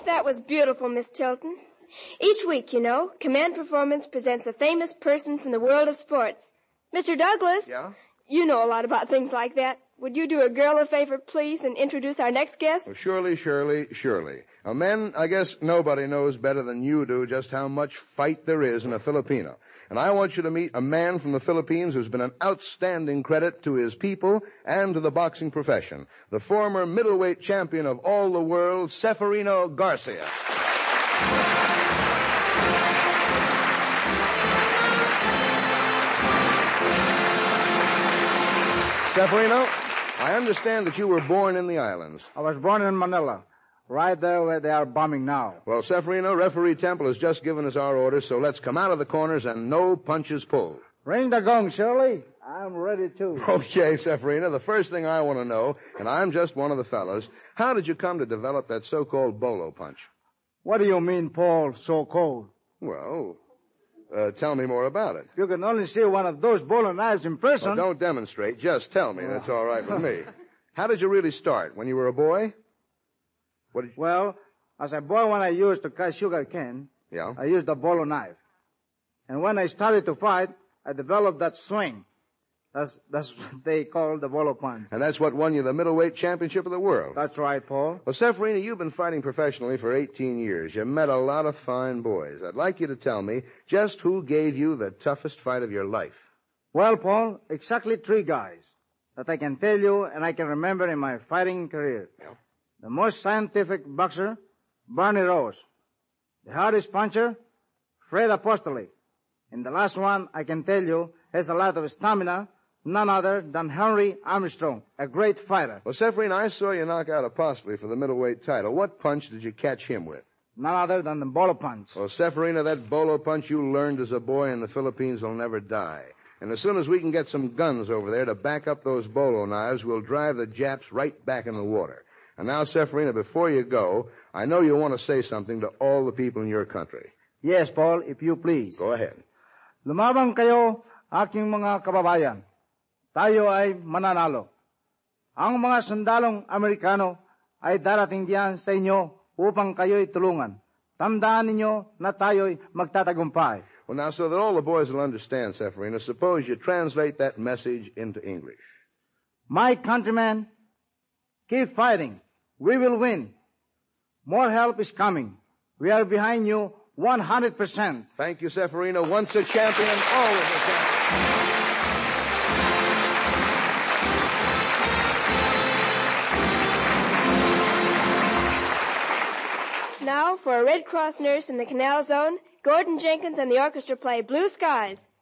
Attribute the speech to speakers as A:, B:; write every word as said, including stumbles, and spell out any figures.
A: That was beautiful, Miss Tilton. Each week, you know, Command Performance presents a famous person from the world of sports. Mister Douglas.
B: Yeah?
A: You know a lot about things like that. Would you do a girl a favor, please, and introduce our next guest?
B: Well, surely, surely, surely. Now, men, I guess nobody knows better than you do just how much fight there is in a Filipino. And I want you to meet a man from the Philippines who's been an outstanding credit to his people and to the boxing profession. The former middleweight champion of all the world, Ceferino Garcia. Ceferino, I understand that you were born in the islands.
C: I was born in Manila, right there where they are bombing now.
B: Well, Ceferino, Referee Temple has just given us our orders, so let's come out of the corners and no punches pulled.
C: Ring the gong, Shirley. I'm ready, too.
B: Okay, Ceferino, the first thing I want to know, and I'm just one of the fellows, how did you come to develop that so-called bolo punch?
C: What do you mean, Paul, so-called?
B: Well, uh, tell me more about it.
C: You can only see one of those bolo knives in person.
B: Well, don't demonstrate. Just tell me. That's all right with me. How did you really start? When you were a boy? What did you...
C: Well, as a boy when I used to cut sugar cane,
B: yeah?
C: I used a bolo knife. And when I started to fight, I developed that swing. That's that's what they call the bolo punch.
B: And that's what won you the middleweight championship of the world.
C: That's right, Paul.
B: Well, Ceferino, you've been fighting professionally for eighteen years. You met a lot of fine boys. I'd like you to tell me just who gave you the toughest fight of your life.
C: Well, Paul, exactly three guys that I can tell you and I can remember in my fighting career.
B: Yeah.
C: The most scientific boxer, Barney Rose. The hardest puncher, Fred Apostoli. And the last one, I can tell you, has a lot of stamina, none other than Henry Armstrong, a great fighter.
B: Well, Ceferino, I saw you knock out Apostoli for the middleweight title. What punch did you catch him with?
C: None other than the bolo punch.
B: Well, Ceferino, that bolo punch you learned as a boy in the Philippines will never die. And as soon as we can get some guns over there to back up those bolo knives, we'll drive the Japs right back in the water. And now, Ceferino, before you go, I know you want to say something to all the people in your country.
C: Yes, Paul, if you please.
B: Go ahead.
C: Lumabang kayo, aking mga kababayan. Tayo ay mananalo. Ang mga sundalong Amerikano ay darating diyan sa inyo upang kayo'y tulungan. Tandaan ninyo na tayo'y magtatagumpay.
B: Well, now, so that all the boys will understand, Ceferino, suppose you translate that message into English.
C: My countrymen, keep fighting. We will win. More help is coming. We are behind you one hundred percent.
B: Thank you, Ceferino. Once a champion, always a champion.
A: Now, for a Red Cross nurse in the Canal Zone, Gordon Jenkins and the orchestra play Blue Skies.